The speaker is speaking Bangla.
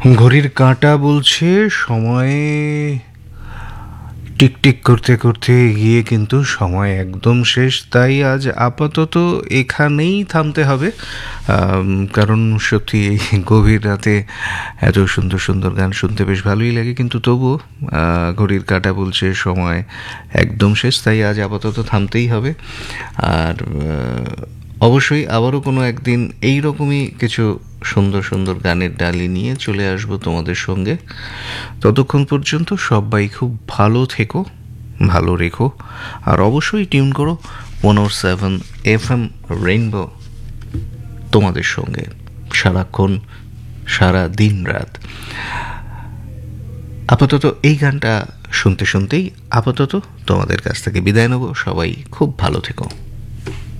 ঘড়ির কাঁটা বলছে সময় টিকটিক করতে করতে গিয়ে কিন্তু সময় একদম শেষ, তাই আজ আপাতত এখানেই থামতে হবে। কারণ সত্যি এই গভীর রাতে এত সুন্দর সুন্দর গান শুনতে বেশ ভালোই লাগে, কিন্তু তবুও ঘড়ির কাঁটা বলছে সময় একদম শেষ, তাই আজ আপাতত থামতেই হবে। আর অবশ্যই আবারও কোনো একদিন এই রকমই কিছু সুন্দর সুন্দর গানের ডালি নিয়ে চলে আসবো তোমাদের সঙ্গে। ততক্ষণ পর্যন্ত সবাই খুব ভালো থেকো, ভালো রেখো, আর অবশ্যই টিউন করো 107 FM রেইনবো তোমাদের সঙ্গে সারাক্ষণ, সারা দিন রাত। আপাতত এই গানটা শুনতে শুনতেই আপাতত তোমাদের কাছ থেকে বিদায় নেব। সবাই খুব ভালো থেকো।